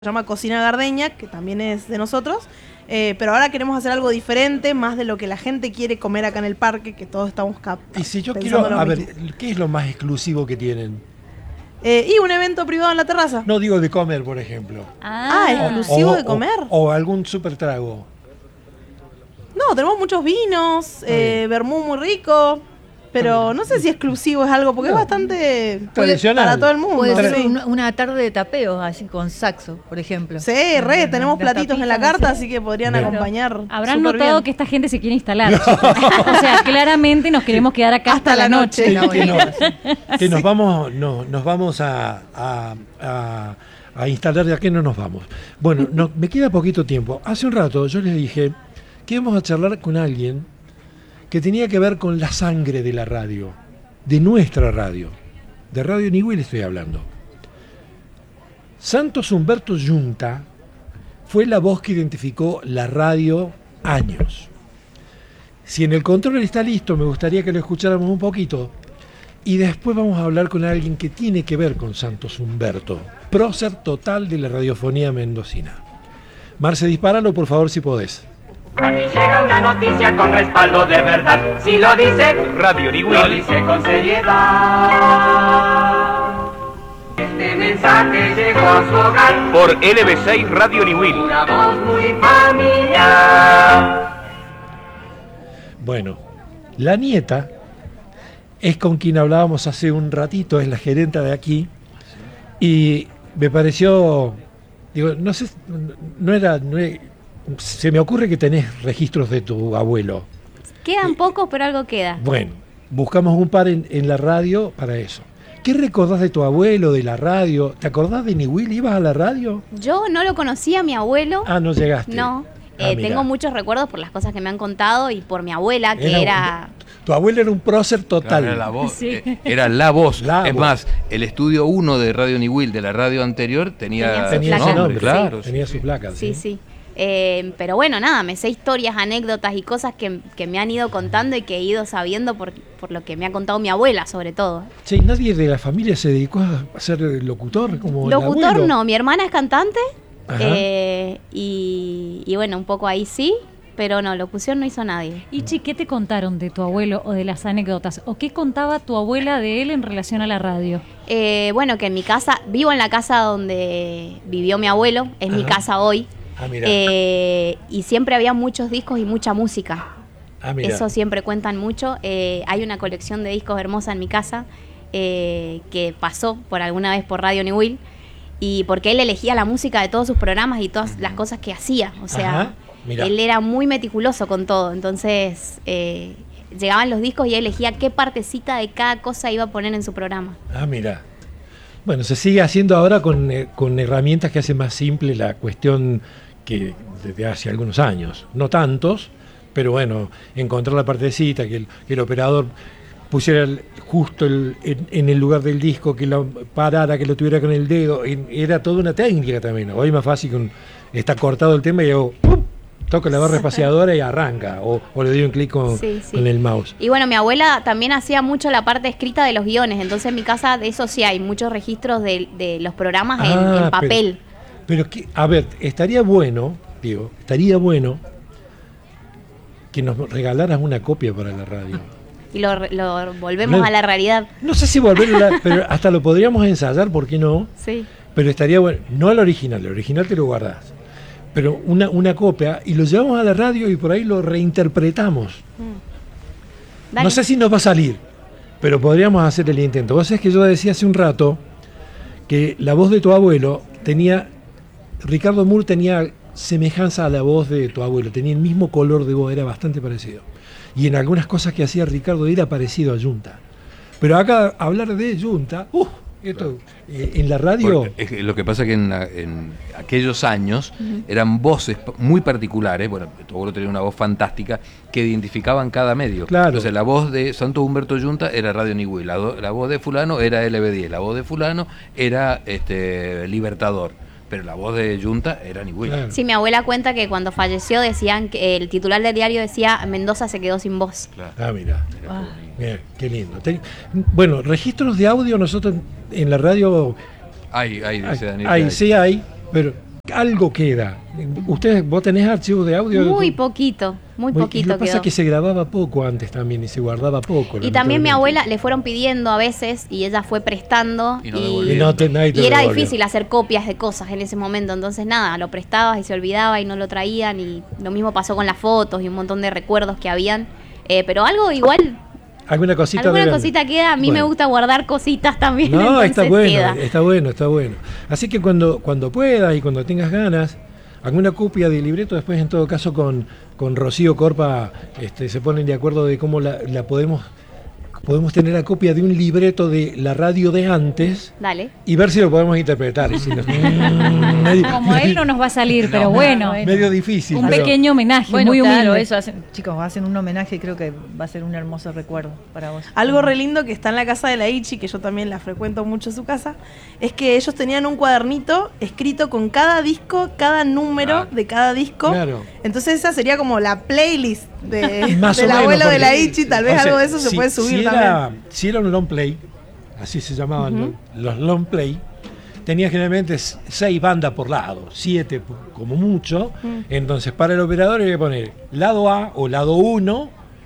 se llama Cocina Gardeña, que también es de nosotros, pero ahora queremos hacer algo diferente, más de lo que la gente quiere comer acá en el parque, que todos estamos Y si yo quiero, a ver, ¿qué es lo más exclusivo que tienen? Y un evento privado en la terraza. No digo de comer, por ejemplo. ¿Exclusivo de comer? O algún super trago. No, tenemos muchos vinos, vermú muy rico, pero no sé si exclusivo es algo, porque es bastante tradicional para todo el mundo. Puede ser sí. una tarde de tapeo, así con saxo, por ejemplo. Sí, tenemos platitos en la carta, así que podrían acompañar. Habrán notado que esta gente se quiere instalar. O sea, claramente nos queremos quedar acá hasta la noche. Que nos vamos a instalar de aquí, no nos vamos. Bueno, me queda poquito tiempo. Hace un rato yo les dije que íbamos a charlar con alguien que tenía que ver con la sangre de la radio, de nuestra radio, de Radio Niwil estoy hablando. Santos Humberto Yunta fue la voz que identificó la radio años. Si en el control está listo, me gustaría que lo escucháramos un poquito. Y después vamos a hablar con alguien que tiene que ver con Santos Humberto, prócer total de la radiofonía mendocina. Marce, dispáralo por favor si podés. Aquí llega una noticia con respaldo de verdad. Si lo dice Radio Niwil, lo dice con seriedad. Este mensaje llegó a su hogar por LB6 Radio Niwil. Una voz muy familiar. Bueno, la nieta es con quien hablábamos hace un ratito, es la gerenta de aquí, y me pareció, digo, no sé, se me ocurre que tenés registros de tu abuelo. Quedan pocos, pero algo queda. Bueno, buscamos un par en la radio para eso. ¿Qué recordás de tu abuelo, de la radio? ¿Te acordás de Niwil? ¿Ibas a la radio? Yo no lo conocía a mi abuelo. Ah, no llegaste. No. Tengo muchos recuerdos por las cosas que me han contado y por mi abuela, que era... Tu abuelo era un prócer total. Claro, era la voz. Sí. Era la voz. La es voz. más, el estudio 1 de Radio Niwil, de la radio anterior, tenía su placa. ese nombre, claro. tenía su placa. Sí. Pero bueno, nada, me sé historias, anécdotas y cosas que me han ido contando y que he ido sabiendo por lo que me ha contado mi abuela, sobre todo. Che, ¿nadie de la familia se dedicó a ser locutor como el Locutor abuelo? no, mi hermana es cantante Ajá. y bueno, un poco ahí sí, pero no, locución no hizo nadie. Y ¿qué te contaron de tu abuelo o de las anécdotas? ¿O qué contaba tu abuela de él en relación a la radio? Bueno, que en mi casa, vivo en la casa donde vivió mi abuelo, es mi casa hoy. Ah, mira. Y siempre había muchos discos y mucha música. Ah, mira. Eso siempre cuentan mucho. Hay una colección de discos hermosa en mi casa que pasó por alguna vez por Radio Niwil, y porque él elegía la música de todos sus programas y todas las cosas que hacía. O sea, Ajá, mira. él era muy meticuloso con todo. Entonces llegaban los discos y él elegía qué partecita de cada cosa iba a poner en su programa. Ah, mira. Bueno, se sigue haciendo ahora con herramientas que hacen más simple la cuestión que desde hace algunos años. No tantos, pero bueno, encontrar la partecita, que el operador pusiera justo en el lugar del disco, que lo parara, que lo tuviera con el dedo. Era toda una técnica también. Hoy es más fácil está cortado el tema y hago ¡pum! Toco la barra espaciadora y arranca, o le doy un clic con el mouse. Y bueno, mi abuela también hacía mucho la parte escrita de los guiones, entonces en mi casa de eso sí hay muchos registros de los programas en papel. Pero a ver, estaría bueno que nos regalaras una copia para la radio. Y lo volvemos a la realidad. No sé si pero hasta lo podríamos ensayar, ¿por qué no? Sí. Pero estaría bueno, no el original te lo guardás, pero una copia y lo llevamos a la radio y por ahí lo reinterpretamos. Dale. No sé si nos va a salir, pero podríamos hacer el intento. Vos sabés que yo decía hace un rato que la voz de tu abuelo Ricardo Moore tenía semejanza a la voz de tu abuelo, tenía el mismo color de voz, era bastante parecido. Y en algunas cosas que hacía Ricardo era parecido a Yunta. Pero acá hablar de Yunta, en la radio... Lo que pasa es que en aquellos años eran voces muy particulares. Bueno, tu abuelo tenía una voz fantástica que identificaban cada medio. Claro. Entonces la voz de Santos Humberto Yunta era Radio Niwil, la voz de fulano era LB10, la voz de fulano era Libertador. Pero la voz de Yunta era Niwil. Claro. Sí, mi abuela cuenta que cuando falleció decían que el titular del diario decía Mendoza se quedó sin voz. Claro. Ah, mira. Bien, qué lindo. Bueno, registros de audio nosotros en la radio... Dice Daniel. Sí hay, pero algo queda. ¿Vos tenés archivos de audio? Muy poquito Lo que quedó. pasa es que se grababa poco antes también y se guardaba poco. Y también mi abuela le fueron pidiendo a veces y ella fue prestando Y no y devolvió. nadie te era devolvió. difícil hacer copias de cosas en ese momento, entonces nada, lo prestabas y se olvidaba y no lo traían y lo mismo pasó con las fotos y un montón de recuerdos que habían, pero algo igual, Alguna cosita alguna de cosita queda, a mí me Bueno. gusta guardar cositas también, No, está entonces bueno, queda. está bueno. Así que cuando puedas y cuando tengas ganas, alguna copia del libreto, después en todo caso con Rocío Corpa se ponen de acuerdo de cómo la podemos tener la copia de un libreto de la radio de antes Dale. y ver si lo podemos interpretar. Y si no- Como él no nos va a salir, pero bueno. medio difícil. Un pero- pequeño homenaje, Bueno, muy humilde. claro, eso hacen, chicos, hacen un homenaje y creo que va a ser un hermoso recuerdo para vos. Algo re lindo que está en la casa de la Ichi, que yo también la frecuento mucho su casa, es que ellos tenían un cuadernito escrito con cada disco, cada número de cada disco. Claro. Entonces esa sería como la playlist Más o del menos, abuelo de porque- la Ichi, tal vez o sea, algo de eso se puede subir también. Si era un long play, así se llamaban los long play, tenía generalmente 6 bandas por lado, 7 como mucho. Entonces para el operador había que poner lado A o lado 1,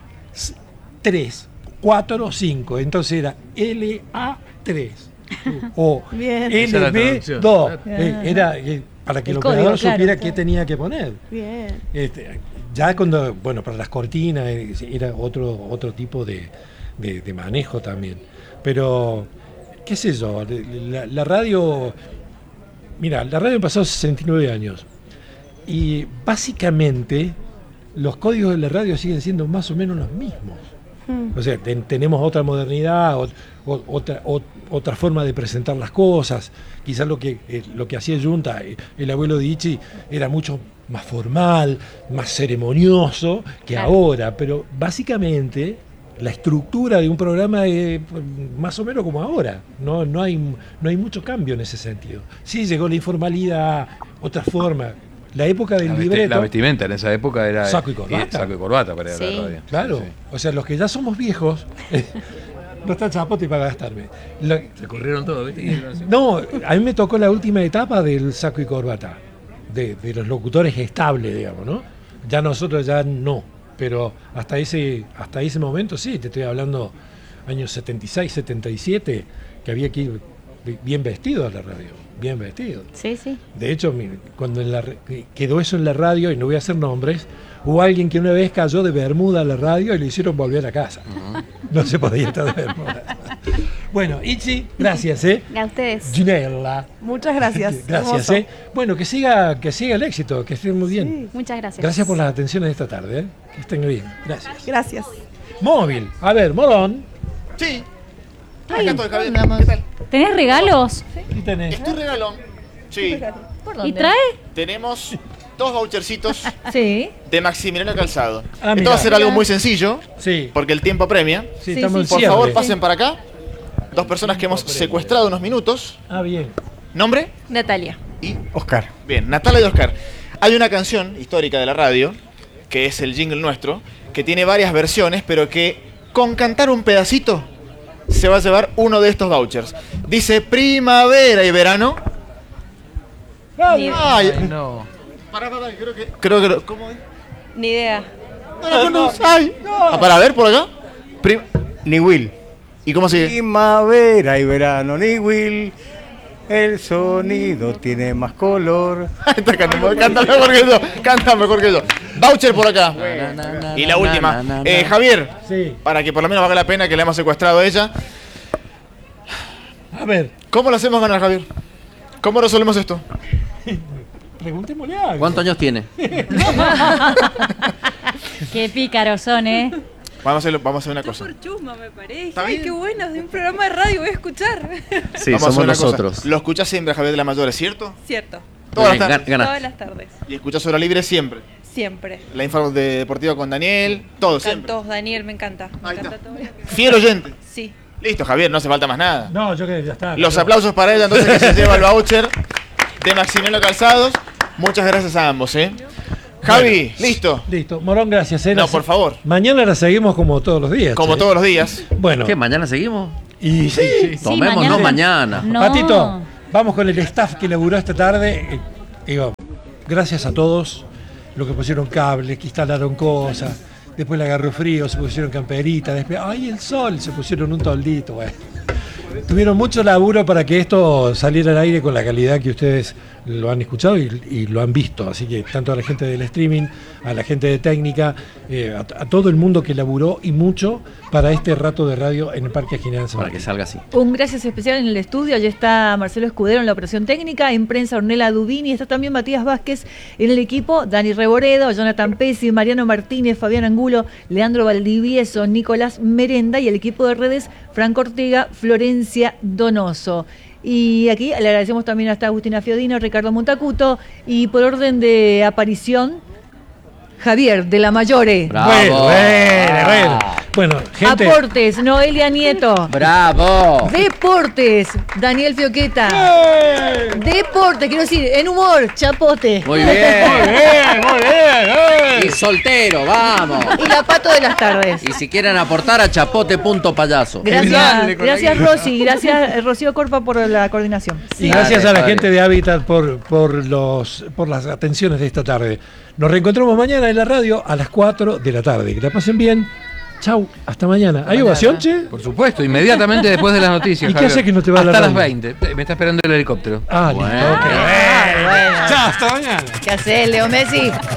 3, 4 o 5. Entonces era LA3 o Bien. Esa es la LB2. traducción. Era para que el El código, operador claro, supiera claro. qué tenía que poner. Bien. Ya cuando, para las cortinas era otro tipo de manejo también. Pero, qué sé yo, la radio, mira, la radio pasó 69 años y básicamente los códigos de la radio siguen siendo más o menos los mismos. O sea, tenemos otra modernidad, otra forma de presentar las cosas. Quizás lo que hacía Junta, el abuelo de Ichi, era mucho más formal, más ceremonioso que Claro. ahora, pero básicamente la estructura de un programa es más o menos como ahora. No hay mucho cambio en ese sentido. Sí, llegó la informalidad, otra forma. La época del libreto. La vestimenta en esa época era Saco y corbata. saco y corbata para ir a Sí. la radio. Claro, Sí, sí. o sea, los que ya somos viejos, no está Chapote para gastarme. Se corrieron todo, ¿viste? No, a mí me tocó la última etapa del saco y corbata, de los locutores estables, digamos, ¿no? Ya nosotros ya no, pero hasta ese momento sí, te estoy hablando años 76, 77, que había que ir bien vestido a la radio, bien vestido. Sí, sí. De hecho, cuando quedó eso en la radio, y no voy a hacer nombres, hubo alguien que una vez cayó de bermuda a la radio y le hicieron volver a casa. No se podía estar de bermuda. Bueno, Ichi, gracias, A ustedes. Ginella. Muchas gracias. Gracias, hermoso. Bueno, que siga el éxito, que estén muy bien. Muchas gracias. Gracias por las atenciones de esta tarde, que estén bien. Gracias. Gracias. Móvil. A ver, Morón. Sí. Acá estoy, Javier. ¿Qué tal? ¿Tenés regalos? ¿Qué tenés? Estoy regalón. Sí. ¿Por ¿Y dónde? trae? Tenemos 2 vouchercitos Sí. de Maximiliano Calzado. Ah, Esto mira. va a ser algo muy sencillo, Sí, porque el tiempo premia. sí, Sí, estamos sí. en Por cierre. favor, pasen para acá. 2 personas que hemos secuestrado unos minutos. Ah, bien. ¿Nombre? Natalia. Y Oscar. bien, Natalia y Oscar. Hay una canción histórica de la radio, que es el jingle nuestro, que tiene varias versiones, pero que con cantar un pedacito se va a llevar uno de estos vouchers. Dice primavera y verano. Ay, Ay, no. pará, creo que ¿cómo es? Ni idea. Ay. Ah, para ver por acá. Ni Will. ¿Y cómo sigue? Primavera y verano, ni Will. El sonido tiene más color. Canta mejor que yo. Canta mejor que yo. Voucher por acá. Y la última. Javier, Sí. para que por lo menos valga la pena que la hemos secuestrado a ella. A ver, ¿Cómo lo hacemos ganar, Javier? ¿Cómo resolvemos esto? preguntémosle algo. ¿Cuántos años tiene? Qué pícaros son, ¿eh? Vamos a hacer una cosa. chusma, me parece. ¿Está Ay, bien? qué bueno, de un programa de radio voy a escuchar. Sí, Vamos a hacer somos una cosa. nosotros. Lo escuchás siempre, Javier de la Mayores, ¿cierto? Cierto, Todas Bien, las tardes. ganaste. todas las tardes. Y escuchás Hora Libre siempre. Siempre. La info deportiva con Daniel, todo siempre. Cantos, Daniel, me encanta. Me Ahí encanta está. todo. Fiel oyente. Sí. Listo, Javier, no hace falta más nada. No, yo creo que ya está. Los Pero- aplausos para ella, entonces, que se lleva el voucher de Maximiliano Calzados. Muchas gracias a ambos, Javi, listo. Listo. Morón, gracias. No, por favor. Mañana la seguimos como todos los días. Como todos los días. Bueno. ¿Qué? ¿Mañana seguimos? Y sí. Tomemos, no mañana. No. Patito, vamos con el staff que laburó esta tarde. Digo, gracias a todos los que pusieron cables, que instalaron cosas, después le agarró frío, se pusieron camperita, después, ¡ay, el sol! Se pusieron un toldito, bueno. Tuvieron mucho laburo para que esto saliera al aire con la calidad que ustedes lo han escuchado y lo han visto. Así que tanto a la gente del streaming, a la gente de técnica, a todo el mundo que laburó y mucho para este rato de radio en el Parque General San Para Martín. que salga así. Un gracias especial en el estudio. Allí está Marcelo Escudero en la operación técnica, en prensa Ornella Dubini, está también Matías Vázquez en el equipo, Dani Reboredo, Jonathan Pesci, Mariano Martínez, Fabián Angulo, Leandro Valdivieso, Nicolás Merenda y el equipo de redes Franco Ortega, Florencia Donoso. Y aquí le agradecemos también hasta Agustina Fiodino, Ricardo Montacuto y por orden de aparición, Javier de la Mayore. Bravo. Bueno, gente. Aportes, Noelia Nieto. ¡Bravo! Deportes, Daniel Fioqueta. Deportes, quiero decir, en humor, Chapote. Muy bien. Y soltero, vamos. Y la Pato de las tardes. Y si quieren aportar a chapote.payaso. Gracias Rosy, gracias Rocío Corpa por la coordinación. Y gracias a la gente de Hábitat por las atenciones de esta tarde. Nos reencontramos mañana en la radio a las 4 de la tarde. Que la pasen bien. Chau, hasta mañana. ¿Hay ovación, che? Por supuesto, inmediatamente después de las noticias. ¿Y qué hace que no te va a la Hasta las radio? 20. Me está esperando el helicóptero. Ah, listo. Bueno. Chao, hasta mañana. ¿Qué haces, Leo Messi?